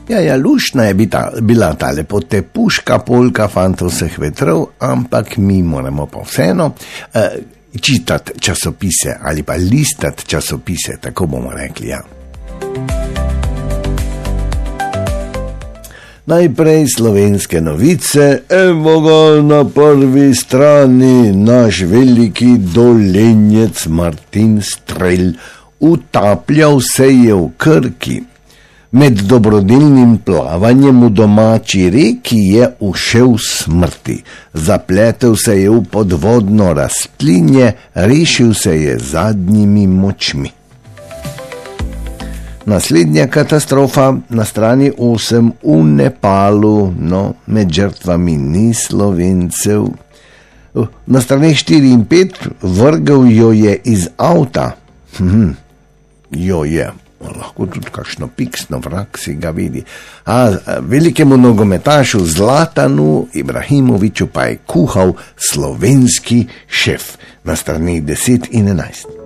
Ja, luštna je bila ta lepotepuška polka fantov vseh vetrov, ampak mi moramo pa vseeno čitati časopise ali pa listati časopise, tako bomo rekli, ja. Najprej slovenske novice, evo ga na prvi strani, naš veliki dolenjec Martin Strel utapljal se je v Krki. Med dobrodelnim plavanjem v domači reki je ušel smrti. Zapletel se je v podvodno rastlinje, rešil se je zadnjimi močmi. Naslednja katastrofa na strani 8 v Nepalu, no, med žrtvami ni Slovencev. Na strani 4 in 5 vrgel jo je iz avta. Jo je. Lahko tudi kakšno piksno vrak si ga vidi. Velikemu nogometašu Zlatanu Ibrahimoviću pa je kuhal slovenski šef na strani 10 in 11.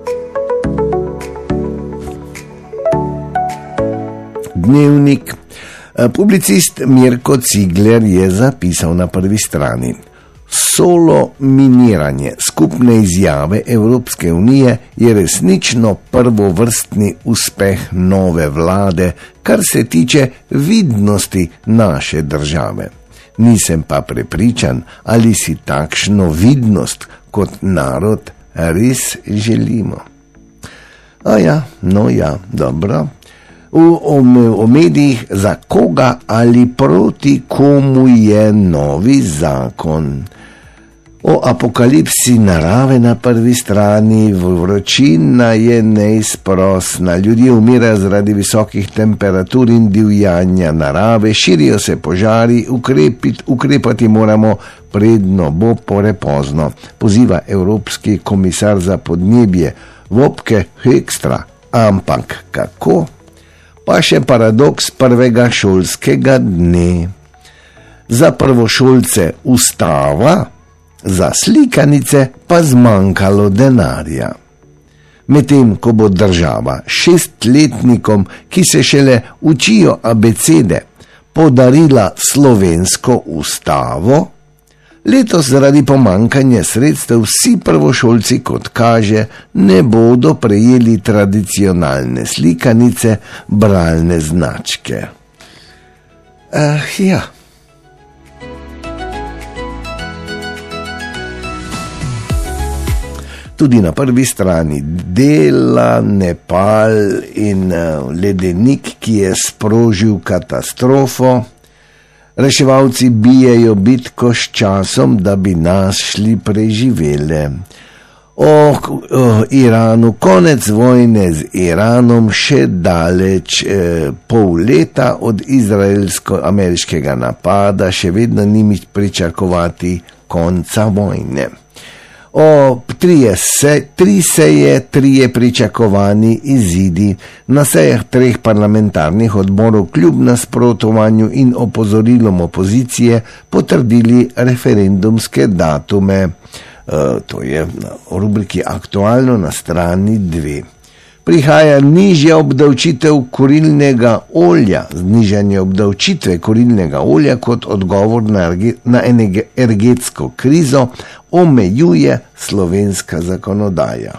Dnevnik. Publicist Mirko Cigler je zapisal na prvi strani: solo miniranje skupne izjave Evropske unije je resnično prvovrstni uspeh nove vlade, kar se tiče vidnosti naše države. Nisem pa prepričan, ali si takšno vidnost kot narod res želimo. Dobro. V medijih, za koga ali proti komu je novi zakon. O apokalipsi narave na prvi strani, vročina je neizprosna, ljudje umirajo zaradi visokih temperatur in divjanja narave, širijo se požari, ukrepati moramo, predno bo prepozno, poziva Evropski komisar za podnebje Wopke Hoekstra. Ampak kako? Pa še paradoks prvega šolskega dne. Za prvošolce ustava, za slikanice pa zmanjkalo denarja. Medtem ko bo država 6-letnikom, ki se šele učijo abecede, podarila slovensko ustavo, letos zaradi pomanjkanja sredstev vsi prvošolci, kot kaže, ne bodo prejeli tradicionalne slikanice, bralne značke. Tudi na prvi strani Dela, Nepal in ledenik, ki je sprožil katastrofo. Reševalci bijejo bitko s časom, da bi našli preživele. O Iranu, konec vojne z Iranom še daleč, pol leta od izraelsko-ameriškega napada, še vedno ni mi pričakovati konca vojne. Trije pričakovani izidi. Na sejah 3 parlamentarnih odborov kljub nasprotovanju in opozorilom opozicije potrdili referendumske datume. To je v rubriki Aktualno na strani 2. Prihaja nižja obdavčitev kurilnega olja. Znižanje obdavčitve kurilnega olja kot odgovor na energetsko krizo omejuje slovenska zakonodaja.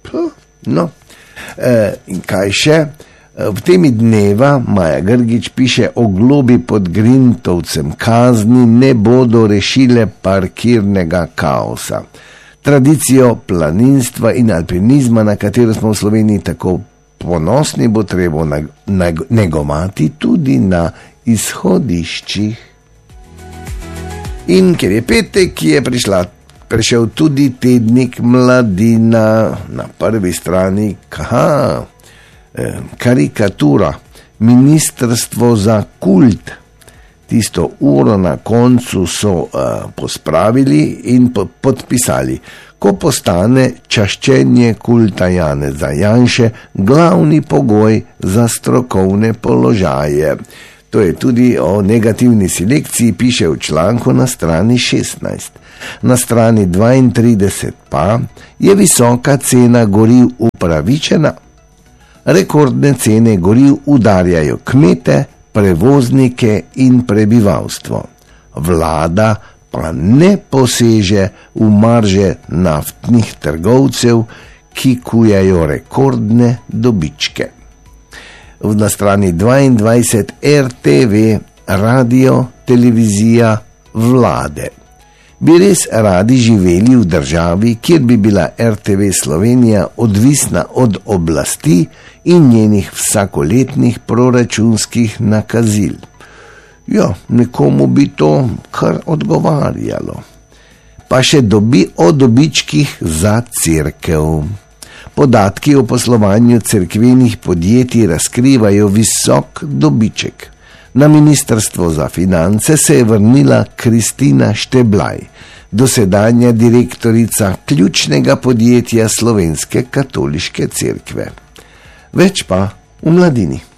In kaj še? V temi dneva Maja Grgič piše o globi pod Grintovcem. Kazni ne bodo rešile parkirnega kaosa. Tradicijo planinstva in alpinizma, na katero smo v Sloveniji tako ponosni, bo treba negovati tudi na izhodiščih. In ker je petek, je prišel tudi tednik Mladina. Na prvi strani karikatura, Ministrstvo za kult. Tisto uro na koncu so pospravili in podpisali: ko postane čaščenje kulta Janeza Janše glavni pogoj za strokovne položaje. To je tudi o negativni selekciji, piše v članku na strani 16. Na strani 32 pa je visoka cena goriv upravičena. Rekordne cene goriv udarjajo kmete, prevoznike in prebivalstvo. Vlada pa ne poseže v marže naftnih trgovcev, ki kujajo rekordne dobičke. Na strani 22 RTV, radio, televizija, vlade. Bi res radi živeli v državi, kjer bi bila RTV Slovenija odvisna od oblasti in njenih vsakoletnih proračunskih nakazil? Ja, nekomu bi to kar odgovarjalo. Pa še o dobičkih za cerkev. Podatki o poslovanju cerkvenih podjetij razkrivajo visok dobiček. Na Ministrstvo za finance se je vrnila Kristina Šteblaj, dosedanja direktorica ključnega podjetja Slovenske katoliške cerkve. Več pa v Mladini.